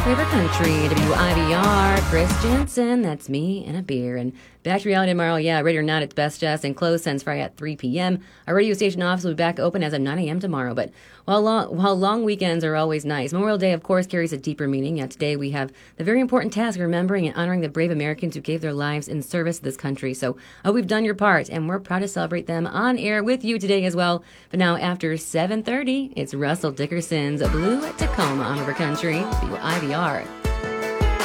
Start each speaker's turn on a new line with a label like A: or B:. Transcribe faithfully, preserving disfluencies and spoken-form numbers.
A: favorite country, W I V R, Chris Jensen, that's me, and a beer. And back to reality tomorrow, yeah, ready or not, it's Best Jazz and Close Sense Friday at three p.m. Our radio station office will be back open as of nine a.m. tomorrow. But while long, while long weekends are always nice, Memorial Day, of course, carries a deeper meaning. Yet today we have the very important task of remembering and honoring the brave Americans who gave their lives in service to this country. So I hope we've done your part, and we're proud to celebrate them on air with you today as well. But now, after seven thirty, it's Russell Dickerson's Blue Tacoma on River Country, W I V R.